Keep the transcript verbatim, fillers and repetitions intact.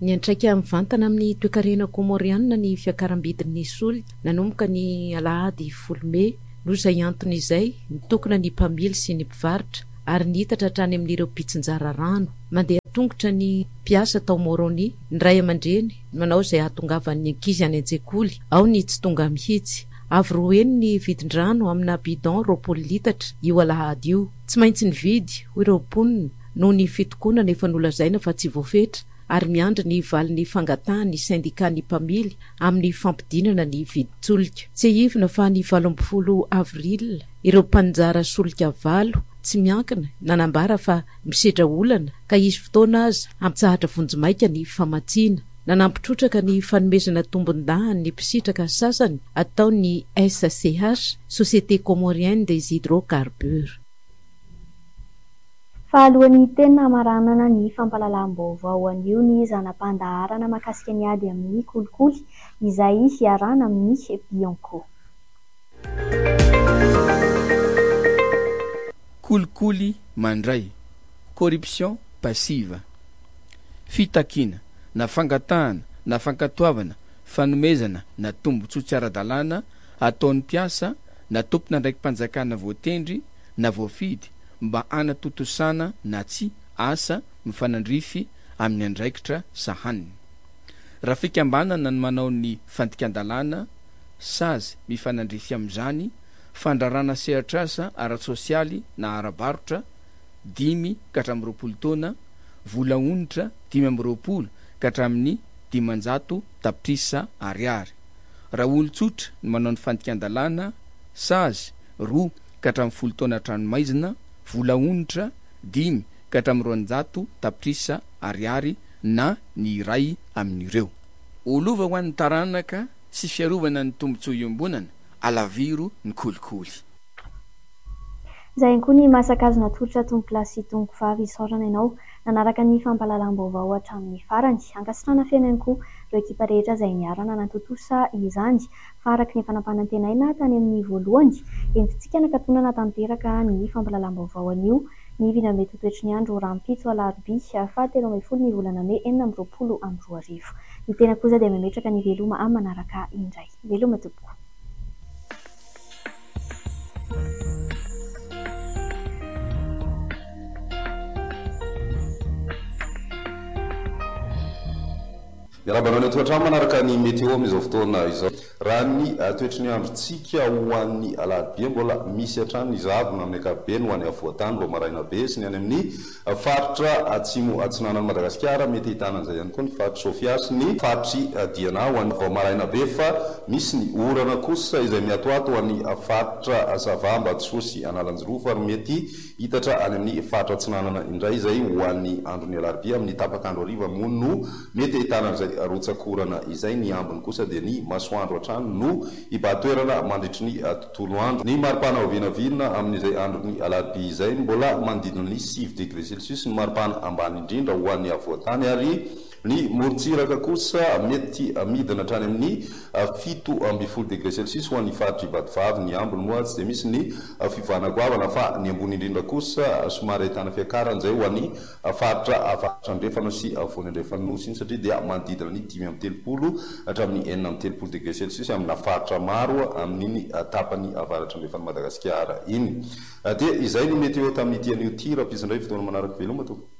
Ny antraika mivantana amin'ny toe-karena komoriana ny fiakaram-bidin'ny solika nanomboka ny alahady folome noho izay antony izay nitokana ny mpamily sy ny mpivarotra ary nihitatra hatrany amin'ireo mpitsinjara rano mandeha tongotra ny mpiasa tao Moroni. Ny ray aman-dreny manao izay ahatongavan'ny ankizy any an-tsekoly, ao ny tsy tonga mihitsy. Avy roeny ny vidin-drano amina bidon roapolo litatra io alahady io. Tsy maintsy nividy ho ireo mponina noho ny fitokonana efa nolazaina fa tsy voafetra ary miandry ny valin'ny fangatahany syndicat-ny mpamily amin'ny fampidinana ny vidin-tsolika. Tsy hivina fa ny valo amby folo avril ireo mpanjara solika valo tsy miankina nanambara fa misedra olana ka isy fotoana aza ampitsahatra vonjimaika ny famatsiana. Nanampitrotraka ny fanomezana tombon-dahany ny mpisitraka sasany atao ny S C H, Société Comorienne des Hydrocarbures. Fahalohany tena maranana ny fampalalam-baovao anio ny zanam-pandaharana mahakasika ny ady amin'ny kolikoly izay hiarana amin'ny Bianco. Kolikoly mandray, corruption passive, fitakina na fangatahana na fankatoavana, fanomezana na tombotsoa tsy ara-dalàna ataon'ny mpiasa na tompona ndraiky mpanjakana voatendry na voafidy mba anatotosana na tsy asa mifanandrify amin'ny andraikitra sahaniny. Raha fikambanana ny manao ny fandikan-dalàna sazy mifanandrify amin'izany fandrarana sehatra asa ara-sosialy na ara-barotra dimy katramby roapolo taona, vola onitra dimy amby roapolo katramin'ny dimanjato tapitrisa ariary. Raha olon-tsotra ny manao ny fandikan-dalàna sazy roa katramby folo taona tranomaizina, vola onitra dimy katramby roanjato tapitrisa ariary na ny iray amin'ireo. Olova ho an'ny taranaka sy fiarovana ny tombotsoa iombonana alaviro ny kolikoly. Zay koa ny masakazo natolotra tompolasy tompo vavy isaorana ianao nanaraka ny fampalalam-baovao hatramin'ny farany. Ankasitrana fiainany koa ireo ekipa rehetra izay niarana nantotosa izany fa araky ny fanampanantenaina tany amin'ny voalohany entintsika nakatonana tanteraka ny fampalalam-baovao anio ny vinamety ho toetry ny andro rampitso alarobia fa telo ambin'ny folo ny volana May enina amby roapolo amby roa arivo. Ny tena kosa dia mametraka ny veloma amin'ny manaraka indray. Veloma tompoko. Miarabana ny toetrandro manaraka ny météo amin'izao fotoana izao. Raha ny toetry ny androntsika ho an'ny alarobia mbola misy hatrany zavona amin'ny ankapobeny ho an'ny afoatany vao maraina be sy ny any amin'ny faritra atsimo atsinanan'i Madagasikara mety hitanan'izay ihany koa ny faritra Sofia sy ny faritry Diana ho an'ny vao maraina be fa misy ny orana kosa izay miatoato ho an'ny faritra Sava, Ambatsoa sy Analanjirofo ary mety hitatra any amin'ny faritra atsinanana indray izay ho an'ny andron'ny alarobia amin'ny tapakandro hariva moa no mety hitanan'izay rotsakorana izay. Ny ambiny kosa dia ny masoandro hatrany no ibatoerana mandritry ny tontolo andro. Ny maripana ho vinavina amin'izay andron'ny alarobia izay mbola manodidina ny sivy degré celsius ny maripana ambany indrindra ho an'ny avoatany ary ny morontsiraka kosa mety midina hatrany amin'ny fito amby folo degré celsius ho an'ny faritra Ivatovavy. Ny ambiny moa tsy dia misy ny fivana goavana fa ny ambony indrindra kosa somary ahitana fiakarana izay ho an'ny faritra avaratra andrefana sy avony andrefana nosy iny satria dia manodidina ny dimy amby telopolo hatramin'ny enina amby telopolo degré celsius amina faritra maro amin'iny tapany avaratra andrefana Madagasikara iny. Dia izay ny météo tamin'ny tian'io ty raha pisindray fotoana manaraka veloma tompoko.